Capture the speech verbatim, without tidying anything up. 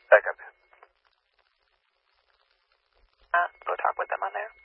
Backup. Uh, go talk with them on there.